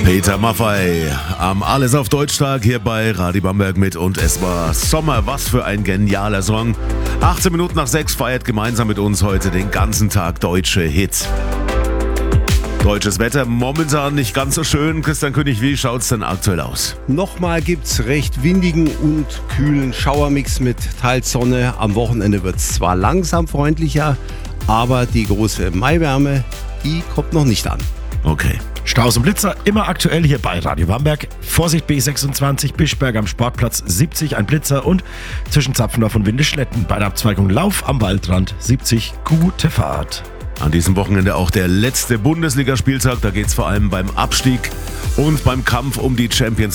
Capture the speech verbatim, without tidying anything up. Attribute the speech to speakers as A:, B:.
A: Peter Maffay am Alles auf Deutsch-Tag hier bei Radio Bamberg mit und es war Sommer. Was für ein genialer Song. achtzehn Minuten nach sechs feiert gemeinsam mit uns heute den ganzen Tag deutsche Hits. Deutsches Wetter momentan nicht ganz so schön. Christian König, wie schaut's denn aktuell aus?
B: Nochmal gibt's recht windigen und kühlen Schauermix mit teils Sonne. Am Wochenende wird's zwar langsam freundlicher, aber die große Maiwärme, die kommt noch nicht an.
A: Okay.
C: Staus und Blitzer, immer aktuell hier bei Radio Bamberg. Vorsicht B sechsundzwanzig, Bischberg am Sportplatz siebzig, ein Blitzer und zwischen Zapfendorf und Windischletten bei der Abzweigung Lauf am Waldrand siebzig, gute Fahrt.
A: An diesem Wochenende auch der letzte Bundesligaspieltag. Da geht's vor allem beim Abstieg und beim Kampf um die Champions